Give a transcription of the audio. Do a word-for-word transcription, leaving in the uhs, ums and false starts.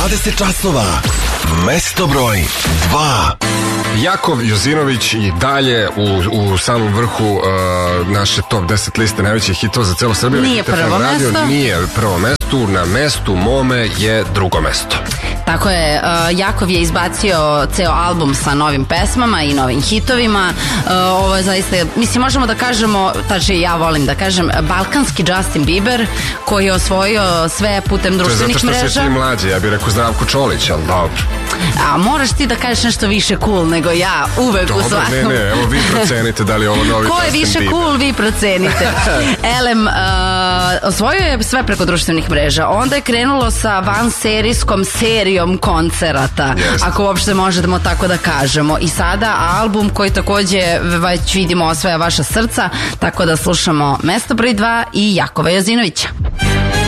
dvadeset časova. Mesto broj dva. Jakov Jozinović i dalje u, u samom vrhu uh, naše top deset liste najvećih hitova za celo Srbiju. Nije prvo mesto. Nije prvo mesto. Na mestu mome je drugo mesto. Tako je, uh, Jakov je izbacio ceo album sa novim pesmama i novim hitovima. Uh, ovo je zaista, mislim, možemo da kažemo, tačnije ja volim da kažem, balkanski Justin Bieber, koji je osvojio sve putem društvenih mreža. To je zato što mreža. svi ti mlađi, ja bih rekao Zdravko Čolić, ali dobro. A moraš ti da kažeš nešto više cool nego ja, uvek Dobar, u svakom. ne, ne, evo vi procenite da li je ovo novi Ko je Justin više Bieber. cool, vi procenite. Elem, uh, osvojio je sve preko društvenih mreža. Onda je krenulo sa vanserijskom serijom koncerata, Jest. ako uopšte možemo tako da kažemo. I sada album koji takođe već vidimo osvaja vaša srca, tako da slušamo mesto broj dva i Jakova Jozinovića.